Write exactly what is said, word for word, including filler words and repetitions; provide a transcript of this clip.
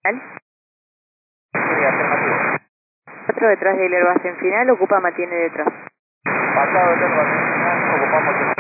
Sí, afirmativo. Otro detrás del airbase en final, ocupa, mantiene detrás. Pasado del airbase en final, ocupamos el